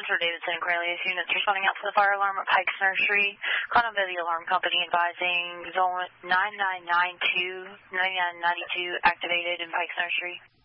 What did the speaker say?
Central Davidson and Cornelius units responding out to the fire alarm at Pikes Nursery. Call number of the alarm company advising zone 9992 activated in Pikes Nursery.